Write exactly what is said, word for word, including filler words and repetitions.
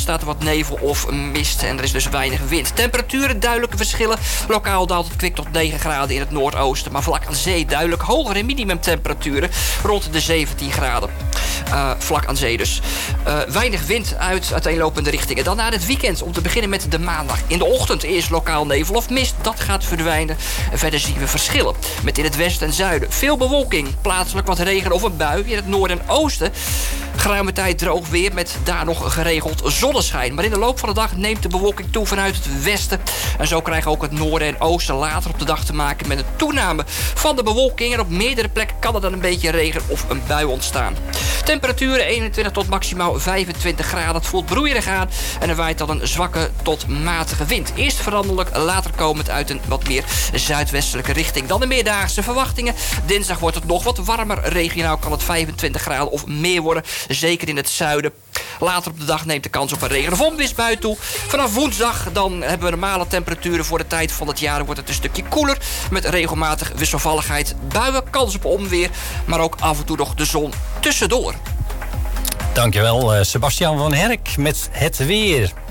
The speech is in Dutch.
ontstaat er wat nevel of mist en er is dus weinig wind. Temperaturen duidelijke verschillen. Lokaal daalt het kwik tot negen graden in het noordoosten, maar vlak aan zee duidelijk hogere minimumtemperaturen rond de zeventien graden. Uh, vlak aan zee dus. Uh, weinig wind uit uiteenlopende richtingen. Dan na het weekend, om te beginnen met de maandag. In de ochtend eerst lokaal nevel of mist. Dat gaat verdwijnen. En verder zien we verschillen. Met in het westen en zuiden veel bewolking. Plaatselijk wat regen of een bui. In het noorden en oosten geruime tijd droog weer met daar nog geregeld zonneschijn. Maar in de loop van de dag neemt de bewolking toe vanuit het westen. En zo krijgen ook het noorden en oosten later op de dag te maken met een toename van de bewolking. En op meerdere plekken kan er dan een beetje regen of een bui ontstaan. Temperaturen eenentwintig tot maximaal vijfentwintig graden. Het voelt broeierig aan en er waait dan een zwakke tot matige wind. Eerst veranderlijk, later komend uit een wat meer zuidwestelijke richting. Dan de meerdaagse verwachtingen. Dinsdag wordt het nog wat warmer. Regionaal kan het vijfentwintig graden of meer worden. Zeker in het zuiden. Later op de dag neemt de kans op een regen- of onweersbui toe. Vanaf woensdag dan hebben we normale temperaturen voor de tijd van het jaar. Wordt het een stukje koeler met regelmatig wisselvalligheid. Buien, kans op onweer, maar ook af en toe nog de zon tussendoor. Dankjewel, Sebastian van Herk met het weer.